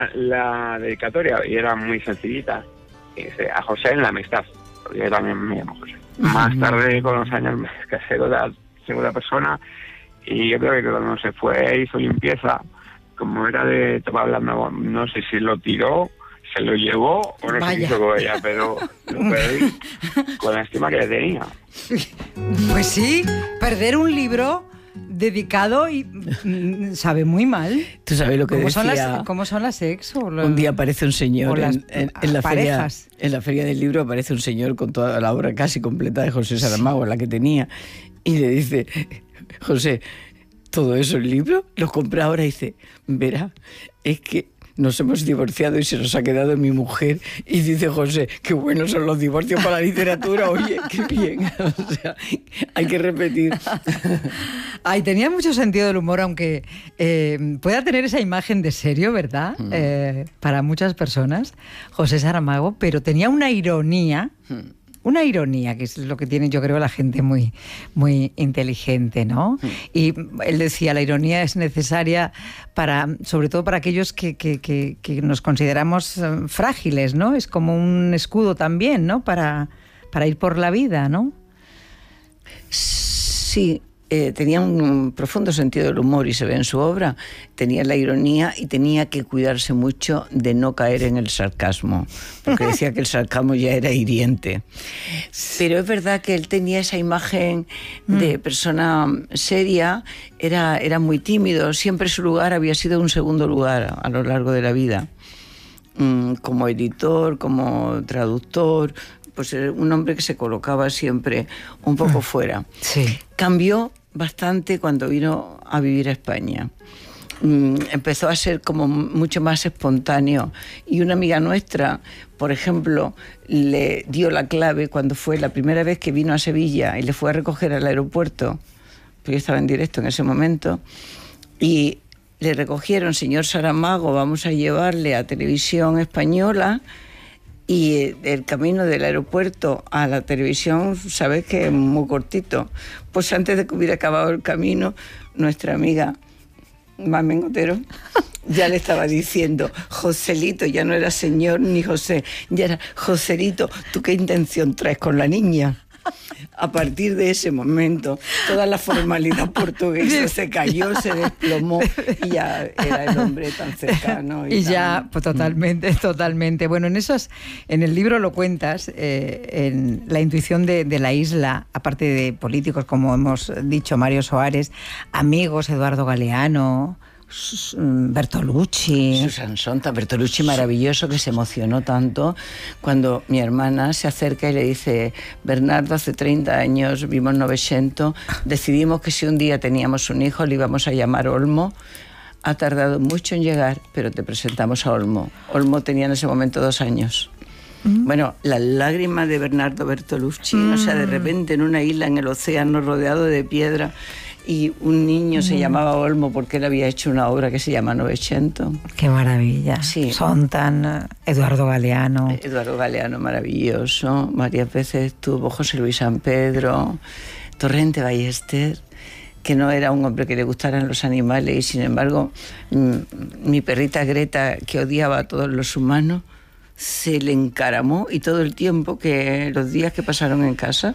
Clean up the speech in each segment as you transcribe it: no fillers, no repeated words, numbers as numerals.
la dedicatoria, y era muy sencillita, dice, a José en la amistad, porque yo también me llamo José. Más tarde, con los años, me casé con la segunda persona, y yo creo que cuando se fue hizo limpieza, como era de, estaba hablando, no sé si lo tiró, se lo llevó o no sé qué hizo con ella, pero lo perdí con la estima que le tenía. Pues sí, perder un libro dedicado y sabe muy mal. ¿Tú sabes lo que decía? ¿Cómo son las ex? Un día aparece un señor en la parejas. En la feria del libro aparece un señor con toda la obra casi completa de José Saramago, la que tenía, y le dice, José, ¿todo eso el libro? Lo compra ahora, y dice, verá, es que nos hemos divorciado y se nos ha quedado mi mujer. Y dice José, qué buenos son los divorcios para la literatura, oye, qué bien. O sea, hay que repetir. Ay, tenía mucho sentido del humor, aunque pueda tener esa imagen de serio, ¿verdad? Para muchas personas, José Saramago, pero tenía una ironía. Una ironía, que es lo que tiene, yo creo, la gente muy, muy inteligente, ¿no? Y él decía, la ironía es necesaria sobre todo para aquellos que nos consideramos frágiles, ¿no? Es como un escudo también, ¿no? Para ir por la vida, ¿no? Sí. Tenía un profundo sentido del humor y se ve en su obra. Tenía la ironía y tenía que cuidarse mucho de no caer en el sarcasmo, porque decía que el sarcasmo ya era hiriente. Pero es verdad que él tenía esa imagen de persona seria, era muy tímido, siempre su lugar había sido un segundo lugar a lo largo de la vida. Como editor, como traductor, pues era un hombre que se colocaba siempre un poco fuera. Sí. Cambió bastante cuando vino a vivir a España. Empezó a ser como mucho más espontáneo, y una amiga nuestra, por ejemplo, le dio la clave cuando fue la primera vez que vino a Sevilla y le fue a recoger al aeropuerto, porque yo estaba en directo en ese momento, y le recogieron, señor Saramago, vamos a llevarle a Televisión Española. Y el camino del aeropuerto a la televisión, sabes que es muy cortito. Pues antes de que hubiera acabado el camino, nuestra amiga Mamen Otero ya le estaba diciendo, Joselito, ya no era señor ni José, ya era Joselito, ¿tú qué intención traes con la niña? A partir de ese momento, toda la formalidad portuguesa se cayó, se desplomó, y ya era el hombre tan cercano. Y ya, pues totalmente. Bueno, en el libro lo cuentas, en la intuición de la isla, aparte de políticos, como hemos dicho, Mario Soares, amigos, Eduardo Galeano, Bertolucci. Susan Sontag, Bertolucci maravilloso, que se emocionó tanto cuando mi hermana se acerca y le dice, Bernardo, hace 30 años vimos Novecento, decidimos que si un día teníamos un hijo le íbamos a llamar Olmo. Ha tardado mucho en llegar, pero te presentamos a Olmo. Olmo tenía en ese momento 2 años. Bueno, las lágrimas de Bernardo Bertolucci, o sea, de repente en una isla en el océano rodeado de piedra, y un niño se llamaba Olmo porque él había hecho una obra que se llama Novecento. ¡Qué maravilla! Sí. Sontag, Eduardo Galeano. Eduardo Galeano, maravilloso. Varias veces estuvo José Luis San Pedro, Torrente Ballester, que no era un hombre que le gustaran los animales, y sin embargo mi perrita Greta, que odiaba a todos los humanos, se le encaramó, y todo el tiempo los días que pasaron en casa,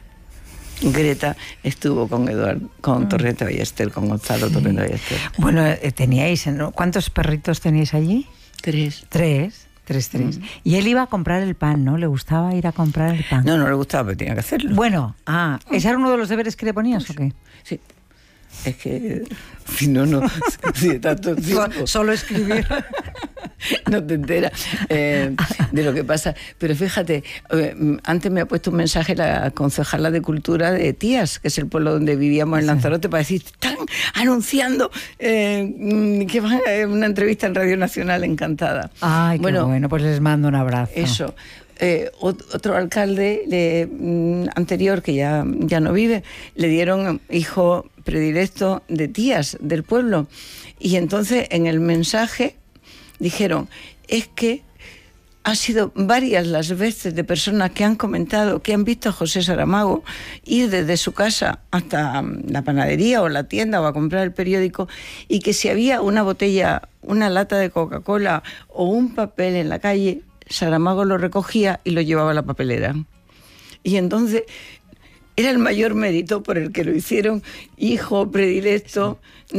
Greta estuvo con Torrente Ballester, con Gonzalo Torrente Ballester. Bueno, teníais, ¿no? ¿Cuántos perritos teníais allí? 3. 3. Y él iba a comprar el pan, ¿no? ¿Le gustaba ir a comprar el pan? No le gustaba, pero tenía que hacerlo. Bueno, ¿ese era uno de los deberes que le ponías o qué? Sí. Es que si no, de tanto tiempo. Solo escribir. No te enteras de lo que pasa. Pero fíjate, antes me ha puesto un mensaje la concejala de Cultura de Tías, que es el pueblo donde vivíamos en Lanzarote, para decir, están anunciando que van a una entrevista en Radio Nacional, encantada. Ay, qué bueno, pues les mando un abrazo. Eso. Otro alcalde anterior, que ya no vive, le dieron hijo predilecto de Tías, del pueblo. Y entonces en el mensaje dijeron, es que ha sido varias las veces de personas que han comentado que han visto a José Saramago ir desde su casa hasta la panadería o la tienda o a comprar el periódico, y que si había una botella, una lata de Coca-Cola o un papel en la calle, Saramago lo recogía y lo llevaba a la papelera. Y entonces era el mayor mérito por el que lo hicieron hijo predilecto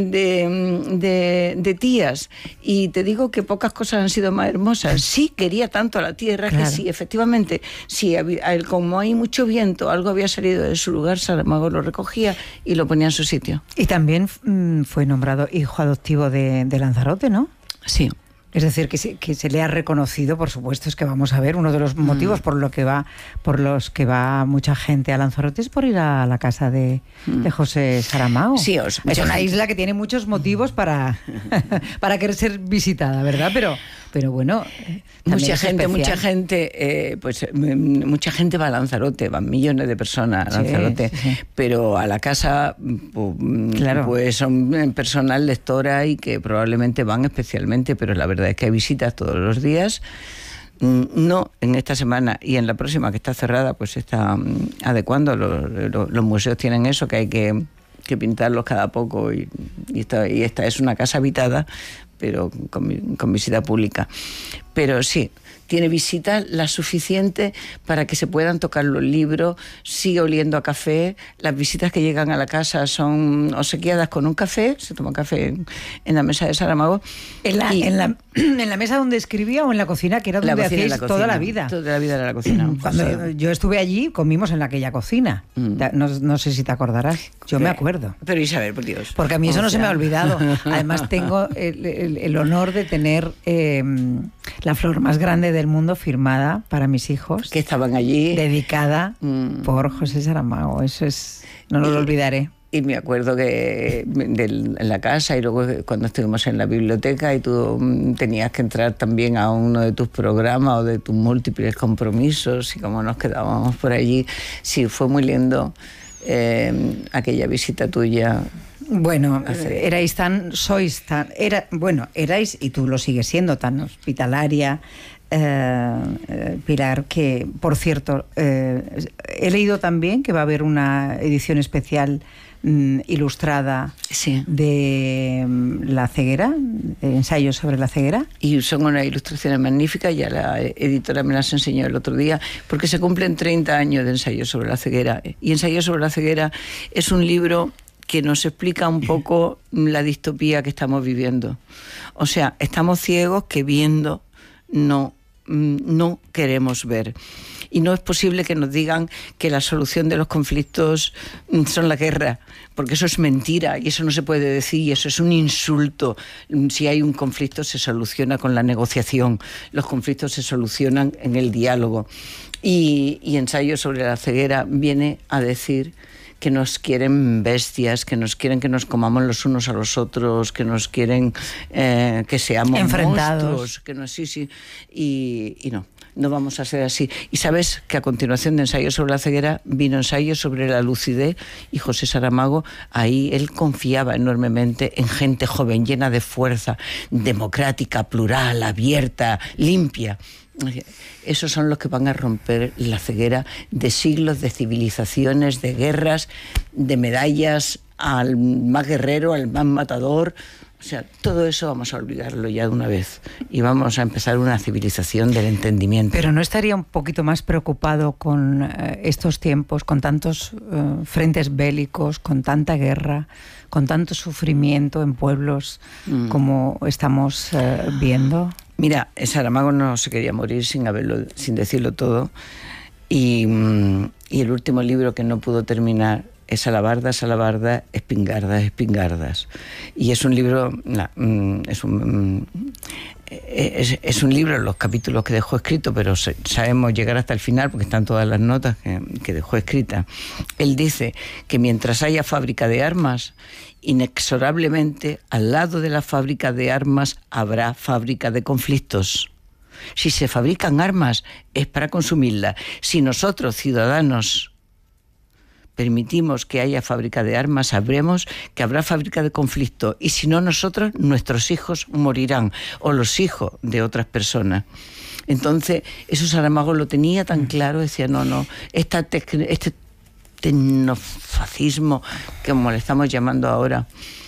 de tías. Y te digo que pocas cosas han sido más hermosas. Sí quería tanto a la tierra, claro, que sí, efectivamente, sí, como hay mucho viento, algo había salido de su lugar, Saramago lo recogía y lo ponía en su sitio. Y también fue nombrado hijo adoptivo de Lanzarote, ¿no? Sí. Es decir, que se le ha reconocido, por supuesto, es que vamos a ver, uno de los motivos por los que va mucha gente a Lanzarote es por ir a la casa de José Saramago. Sí, es una isla que tiene muchos motivos para querer ser visitada, ¿verdad? Pero bueno, mucha gente va a Lanzarote, van millones de personas a Lanzarote, sí. Pero a la casa claro, pues son personas lectoras y que probablemente van especialmente, pero la verdad es que hay visitas todos los días. No en esta semana y en la próxima, que está cerrada, pues se está adecuando. Los museos tienen eso, que hay que pintarlos cada poco, y esta es una casa habitada, pero con visita pública. Pero sí, tiene visitas las suficientes para que se puedan tocar los libros, sigue oliendo a café. Las visitas que llegan a la casa son obsequiadas con un café, se toma café en la mesa de Saramago. ¿En la mesa donde escribía o en la cocina, que era donde hacíais toda la vida? Toda la vida era la cocina. Cuando yo estuve allí, comimos en aquella cocina. No sé si te acordarás. Yo me acuerdo. Pero Isabel, por Dios. Porque a mí eso no se me ha olvidado. Además tengo el honor de tener la flor más grande del mundo firmada para mis hijos. Que estaban allí. Dedicada por José Saramago. Eso es... No lo olvidaré. Y me acuerdo que en la casa, y luego cuando estuvimos en la biblioteca y tú tenías que entrar también a uno de tus programas o de tus múltiples compromisos, y como nos quedábamos por allí, sí, fue muy lindo aquella visita tuya. Bueno, erais y tú lo sigues siendo, tan hospitalaria, Pilar, que, por cierto, he leído también que va a haber una edición especial ilustrada, sí, de La ceguera, ensayos sobre la ceguera. Y son unas ilustraciones magníficas, ya la editora me las enseñó el otro día, porque se cumplen 30 años de Ensayos sobre la ceguera. Y Ensayos sobre la ceguera es un libro que nos explica un poco la distopía que estamos viviendo. O sea, estamos ciegos que viendo no queremos ver. Y no es posible que nos digan que la solución de los conflictos son la guerra, porque eso es mentira y eso no se puede decir, y eso es un insulto. Si hay un conflicto se soluciona con la negociación, los conflictos se solucionan en el diálogo. Y Ensayos sobre la ceguera viene a decir que nos quieren bestias, que nos quieren que nos comamos los unos a los otros, que nos quieren que seamos enfrentados, monstruos, y no vamos a ser así. Y sabes que a continuación de Ensayos sobre la ceguera vino Ensayos sobre la lucidez, y José Saramago, ahí él confiaba enormemente en gente joven, llena de fuerza, democrática, plural, abierta, limpia. Esos son los que van a romper la ceguera de siglos, de civilizaciones, de guerras, de medallas al más guerrero, al más matador. O sea, todo eso vamos a olvidarlo ya de una vez y vamos a empezar una civilización del entendimiento. Pero ¿no estaría un poquito más preocupado con estos tiempos, con tantos frentes bélicos, con tanta guerra, con tanto sufrimiento en pueblos como estamos viendo? Mira, Saramago no se quería morir sin decirlo todo, y el último libro que no pudo terminar es Alabardas, alabardas, espingardas, espingardas. Y es un libro, es un libro, los capítulos que dejó escrito, pero sabemos llegar hasta el final porque están todas las notas que dejó escritas. Él dice que mientras haya fábrica de armas, inexorablemente al lado de la fábrica de armas habrá fábrica de conflictos. Si se fabrican armas es para consumirlas. Si nosotros, ciudadanos, permitimos que haya fábrica de armas, sabremos que habrá fábrica de conflicto, y si no nosotros, nuestros hijos morirán, o los hijos de otras personas. Entonces, eso Saramago lo tenía tan claro, decía, no, este tecnofascismo, como le estamos llamando ahora,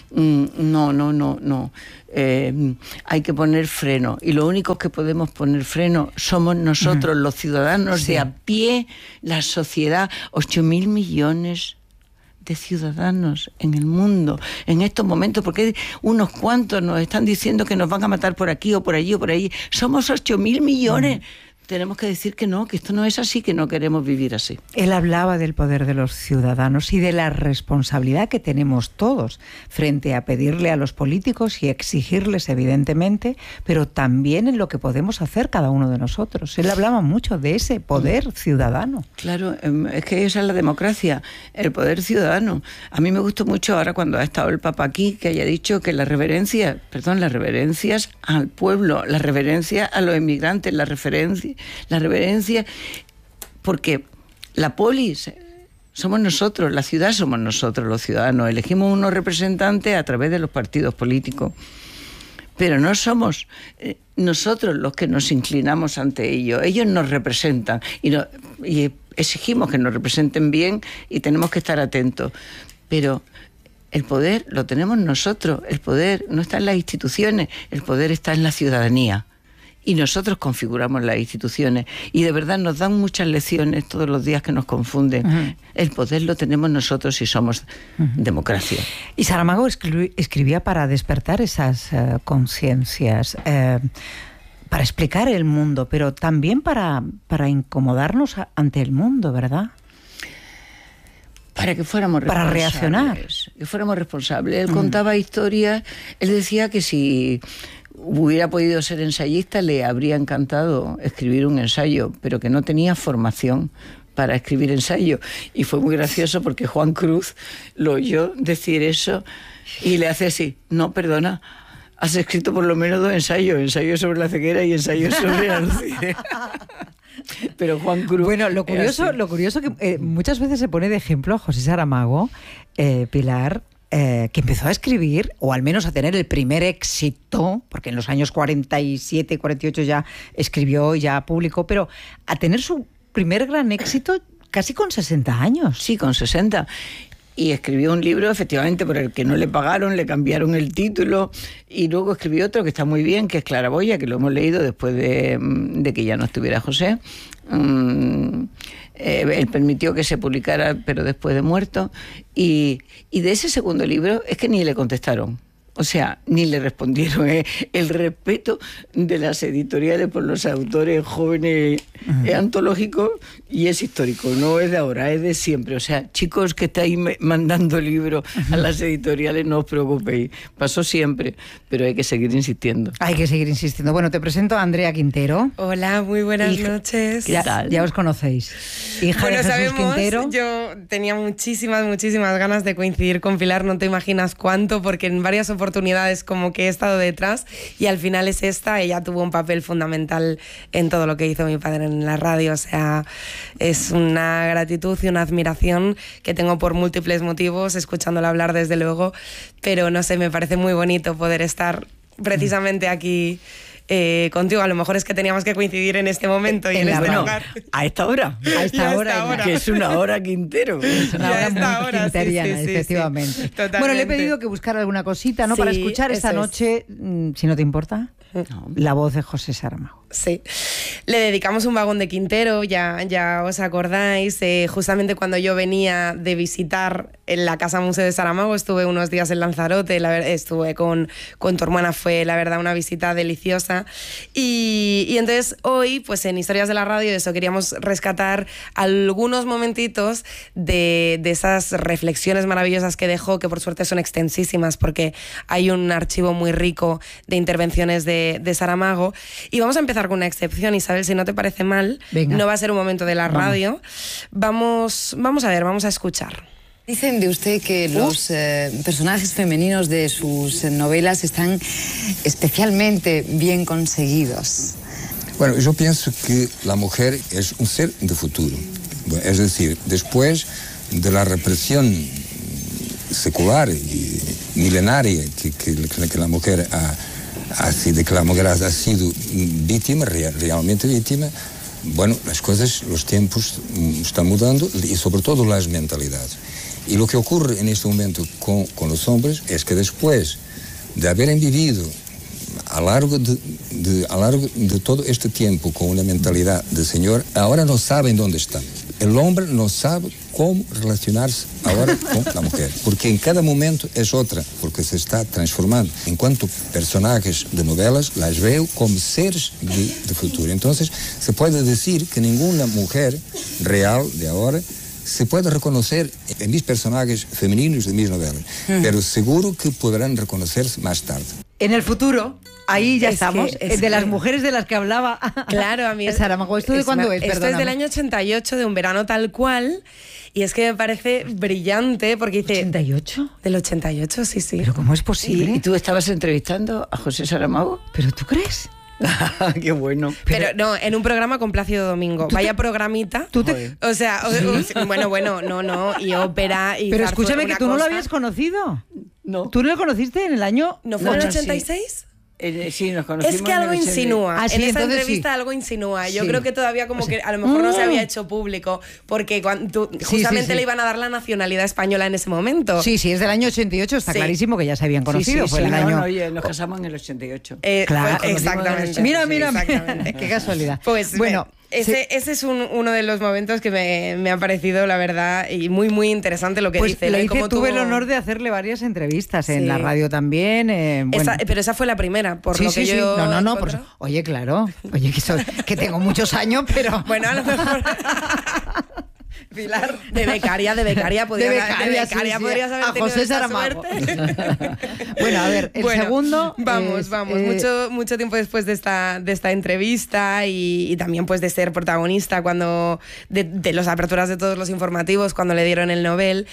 no. Hay que poner freno. Y lo único que podemos poner freno somos nosotros, los ciudadanos de a pie, la sociedad, 8.000 millones de ciudadanos en el mundo en estos momentos, porque unos cuantos nos están diciendo que nos van a matar por aquí o por allí o por ahí. Somos 8.000 millones. Tenemos que decir que no, que esto no es así, que no queremos vivir así. Él hablaba del poder de los ciudadanos y de la responsabilidad que tenemos todos frente a pedirle a los políticos y exigirles, evidentemente, pero también en lo que podemos hacer cada uno de nosotros. Él hablaba mucho de ese poder ciudadano. Claro, es que esa es la democracia, el poder ciudadano. A mí me gustó mucho ahora cuando ha estado el Papa aquí, que haya dicho que las reverencias al pueblo, la reverencia a los inmigrantes, la reverencia, porque la polis somos nosotros, la ciudad somos nosotros, los ciudadanos. Elegimos unos representantes a través de los partidos políticos, pero no somos nosotros los que nos inclinamos ante ellos. Ellos nos representan y exigimos que nos representen bien y tenemos que estar atentos. Pero el poder lo tenemos nosotros, el poder no está en las instituciones, el poder está en la ciudadanía. Y nosotros configuramos las instituciones. Y de verdad nos dan muchas lecciones todos los días que nos confunden. El poder lo tenemos nosotros si somos democracia. Y Saramago escribía para despertar esas conciencias, para explicar el mundo, pero también para incomodarnos ante el mundo, ¿verdad? Para que fuéramos responsables. Para reaccionar. Que fuéramos responsables. Él contaba historias, él decía que si hubiera podido ser ensayista le habría encantado escribir un ensayo, pero que no tenía formación para escribir ensayo. Y fue muy gracioso porque Juan Cruz lo oyó decir eso y le hace así: no, perdona, has escrito por lo menos 2 ensayos, ensayo sobre la ceguera y ensayo sobre Alcide. Pero Juan Cruz... Bueno, lo curioso que muchas veces se pone de ejemplo a José Saramago, Pilar, que empezó a escribir, o al menos a tener el primer éxito, porque en los años 47, 48 ya escribió, ya publicó, pero a tener su primer gran éxito casi con 60 años. Sí, con 60. Y escribió un libro, efectivamente, por el que no le pagaron, le cambiaron el título, y luego escribió otro que está muy bien, que es Claraboya, que lo hemos leído después de que ya no estuviera José. Él permitió que se publicara, pero después de muerto. Y de ese segundo libro es que ni le contestaron. O sea, ni le respondieron. El respeto de las editoriales por los autores jóvenes es antológico y es histórico. No es de ahora, es de siempre. O sea, chicos que estáis mandando libros a las editoriales, no os preocupéis. Pasó siempre, pero hay que seguir insistiendo. Hay que seguir insistiendo. Bueno, te presento a Andrea Quintero. Hola, muy buenas noches. ¿Qué tal? Ya os conocéis. Hija de Jesús Quintero. Yo tenía muchísimas ganas de coincidir con Pilar, no te imaginas cuánto, porque en varias oportunidades como que he estado detrás y al final es esta. Ella tuvo un papel fundamental en todo lo que hizo mi padre en la radio. O sea, es una gratitud y una admiración que tengo por múltiples motivos, escuchándola hablar desde luego, pero no sé, me parece muy bonito poder estar precisamente aquí contigo. A lo mejor es que teníamos que coincidir en este momento y en este lugar. A esta hora. A esta hora. Que es una hora Quintero. Es una hora muy quinteriana, sí, efectivamente. Sí, bueno, le he pedido que buscara alguna cosita, ¿no? Para escuchar esta noche, si no te importa, la voz de José Saramago. Sí. Le dedicamos un vagón de Quintero, ya os acordáis. Justamente cuando yo venía de visitar en la Casa Museo de Saramago, estuve unos días en Lanzarote, estuve con tu hermana, fue la verdad una visita deliciosa. Y entonces hoy, pues en Historias de la Radio, eso, queríamos rescatar algunos momentitos de esas reflexiones maravillosas que dejó, que por suerte son extensísimas porque hay un archivo muy rico de intervenciones de Saramago. Y vamos a empezar con una excepción, Isabel, si no te parece mal. Venga. No va a ser un momento de la radio. Vamos a escuchar. Dicen de usted que los personajes femeninos de sus novelas están especialmente bien conseguidos. Bueno, yo pienso que la mujer es un ser de futuro. Es decir, después de la represión secular y milenaria que la mujer así de que la mujer ha sido víctima, realmente víctima, bueno, las cosas, los tiempos están mudando y sobre todo las mentalidades. Y lo que ocurre en este momento con los hombres es que después de haber vivido a lo largo de todo este tiempo con una mentalidad de señor, ahora no saben dónde están. El hombre no sabe cómo relacionarse ahora con la mujer, porque en cada momento es otra, porque se está transformando. En cuanto personajes de novelas, las veo como seres de futuro. Entonces, se puede decir que ninguna mujer real de ahora se puede reconocer en mis personajes femeninos de mis novelas, pero seguro que podrán reconocerse más tarde. En el futuro, ahí ya estamos, de las mujeres de las que hablaba. Claro, a mí Saramago, ¿esto de cuándo es? Esto es del año 88, de Un verano tal cual, y es que me parece brillante porque dice... ¿88? Del 88, sí, sí. ¿Pero cómo es posible? ¿Y tú estabas entrevistando a José Saramago? ¿Pero tú crees? Qué bueno. Pero no, en un programa con Plácido Domingo. Vaya programita. Joder. O sea, bueno, no, y ópera y... Pero escúchame, que tú no lo habías conocido. No. ¿Tú no lo conociste en el año...? ¿No fue en el 86? Sí. Sí, nos conocimos. Es que algo en el 80. insinúa. Ah, sí, en esa entonces entrevista sí. algo insinúa. Yo Sí. creo que todavía como que a lo mejor no se había hecho público porque justamente le iban a dar la nacionalidad española en ese momento. Sí, es del año 88, está Sí. clarísimo que ya se habían conocido. Fue el año... Oye, nos casamos en el 88. Claro, Pues, exactamente. Mira, Exactamente. qué casualidad. Pues bueno, ese es uno de los momentos que me ha parecido, la verdad, y muy, muy interesante lo que pues dice. le ¿no? hice, Cómo tuve tuvo- el honor de hacerle varias entrevistas en Sí. la radio también. Bueno. Pero esa fue la primera, por lo que yo... No, encuentro. oye, claro. Oye, que tengo muchos años, pero... Bueno, a lo mejor... Pilar, de becaria podrías podrías haber a tenido José esa Saramago. suerte. Bueno, a ver, el segundo... Vamos, mucho tiempo después de esta entrevista y también pues de ser protagonista cuando de las aperturas de todos los informativos cuando le dieron el Nobel.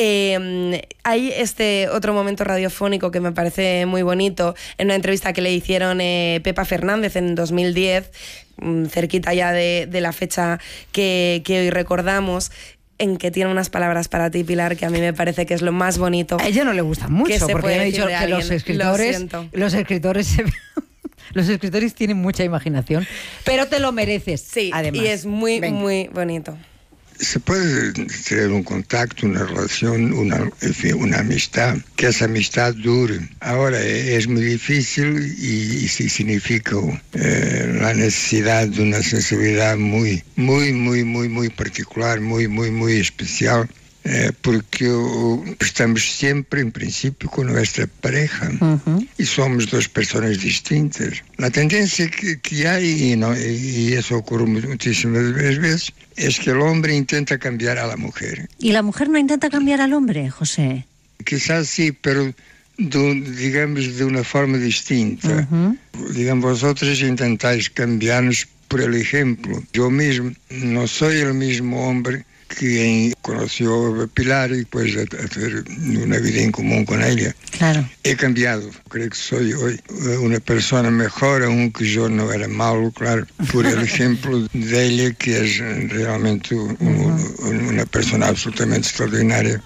Hay este otro momento radiofónico que me parece muy bonito en una entrevista que le hicieron Pepa Fernández en 2010, cerquita ya de la fecha que hoy recordamos, en que tiene unas palabras para ti, Pilar, que a mí me parece que es lo más bonito. A ella no le gustan mucho, que se porque puede he decir dicho de que los alguien. escritores los escritores tienen mucha imaginación, pero te lo mereces. Sí, además. y es muy, Venga. muy bonito. Se puede tener un contacto, una relación, una amistad, que esa amistad dure. Ahora es muy difícil y sí significa la necesidad de una sensibilidad muy particular, muy especial. Porque estamos siempre, en principio, con nuestra pareja y somos dos personas distintas. La tendencia que hay, y eso ocurre muchísimas veces, es que el hombre intenta cambiar a la mujer. ¿Y la mujer no intenta cambiar al hombre, José? Quizás sí, pero digamos de una forma distinta. Digamos, vosotros intentáis cambiarnos por el ejemplo. Yo mismo no soy el mismo hombre que conoció a Pilar y después a tener una vida en común con ella. Claro. He cambiado. Creo que soy hoy una persona mejor, aunque yo no era malo, claro, por el ejemplo de ella, que es realmente una persona absolutamente extraordinaria.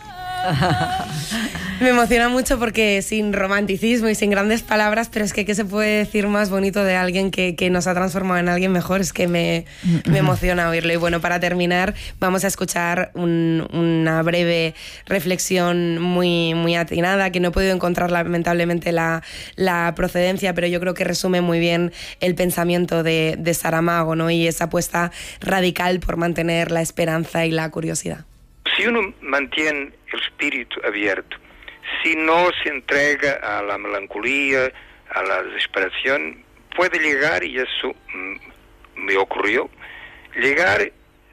Me emociona mucho porque sin romanticismo y sin grandes palabras, pero es que ¿qué se puede decir más bonito de alguien que nos ha transformado en alguien mejor? Es que me emociona oírlo. Y bueno, para terminar, vamos a escuchar una breve reflexión muy atinada, que no he podido encontrar lamentablemente la procedencia, pero yo creo que resume muy bien el pensamiento de Saramago, ¿no? Y esa apuesta radical por mantener la esperanza y la curiosidad. Si uno mantiene el espíritu abierto, si no se entrega a la melancolía, a la desesperación, puede llegar, y eso me ocurrió, llegar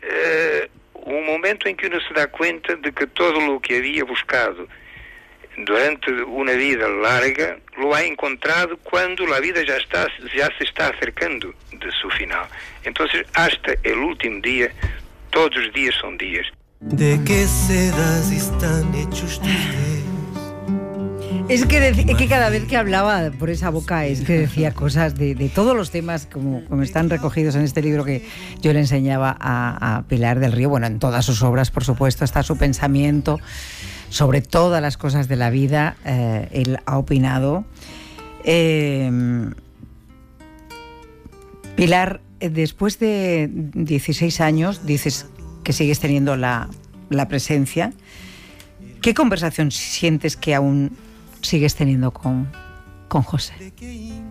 un momento en que uno se da cuenta de que todo lo que había buscado durante una vida larga lo ha encontrado cuando la vida ya se está acercando de su final. Entonces, hasta el último día, todos los días son días. ¿De qué sedas están hechos tus dedos? Es que cada vez que hablaba por esa boca es que decía cosas de todos los temas como están recogidos en este libro que yo le enseñaba a Pilar del Río. Bueno, en todas sus obras, por supuesto, está su pensamiento sobre todas las cosas de la vida. Él ha opinado Pilar, después de 16 años, dices que sigues teniendo la presencia. ¿Qué conversación sientes que aún sigues teniendo con José?